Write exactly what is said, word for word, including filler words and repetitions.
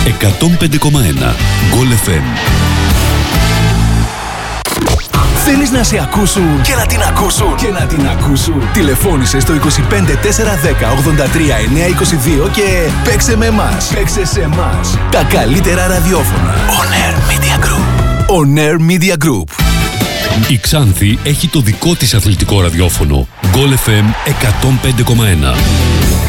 εκατόν πέντε κόμμα ένα Γκολ εφ εμ. Θέλεις να σε ακούσουν και να την ακούσουν και να την ακούσουν. Τηλεφώνησε στο είκοσι πέντε τετρακόσια δέκα ογδόντα τρία εννιακόσια είκοσι δύο και παίξε με εμάς. Παίξε σε εμάς. Τα καλύτερα ραδιόφωνα. On Air Media Group. On Air Media Group. Η Ξάνθη έχει το δικό της αθλητικό ραδιόφωνο. Γκολ εφ εμ εκατόν πέντε κόμμα ένα.